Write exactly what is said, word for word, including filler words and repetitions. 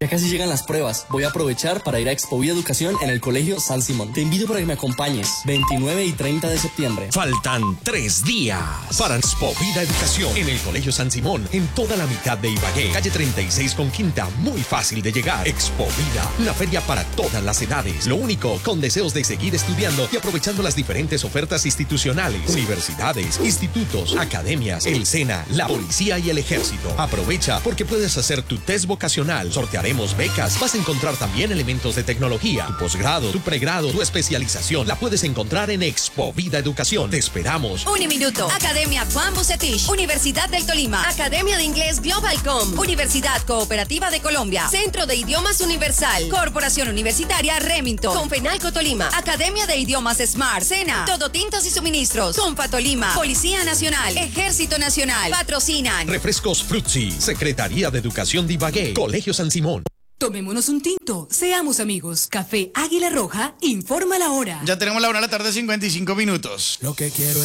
Ya casi llegan las pruebas. Voy a aprovechar para ir a Expovida Educación en el Colegio San Simón. Te invito para que me acompañes. veintinueve y treinta de septiembre. Faltan tres días para Expovida Educación en el Colegio San Simón, en toda la mitad de Ibagué. Calle treinta y seis con Quinta, muy fácil de llegar. Expovida, una feria para todas las edades. Lo único, con deseos de seguir estudiando y aprovechando las diferentes ofertas institucionales, universidades, institutos, academias, el SENA, la policía y el ejército. Aprovecha porque puedes hacer tu test vocacional. Sortearemos becas. Vas a encontrar también elementos de tecnología. Tu posgrado, tu pregrado, tu especialización la puedes encontrar en Expovida Educación. Te esperamos. Uniminuto, Academia Juan Bucetich, Universidad del Tolima, Academia de Inglés Globalcom, Universidad Cooperativa de Colombia, Centro de Idiomas Universal, Corporación Universitaria Remington, Confenalco Tolima, Academia de Idiomas Smart, SENA, Todo Tintas y Suministros, Compa Tolima, Policía Nacional, Ejército Nacional, patrocinan Refrescos Frutzi, Secretaría de Educación de Ibagué, Colegio San Simón. Tomémonos un tinto, seamos amigos. Café Águila Roja informa la hora. Ya tenemos la hora de la tarde, cincuenta y cinco minutos. Lo que quiero es